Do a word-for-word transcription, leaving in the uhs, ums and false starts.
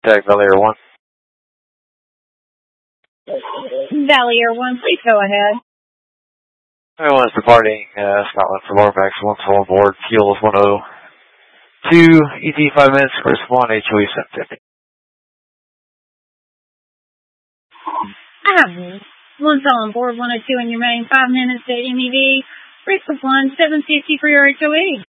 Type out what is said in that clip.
Tag Valley Air one. Valley Air one, please go ahead. Everyone is departing uh, Scotland for Larvax, one full on board. Fuel is one oh two, E T five minutes, course one, H O E seven fifty. I have one full on board, one oh two in your main, five minutes at M E V. Risk of one, seven fifty for your H O E.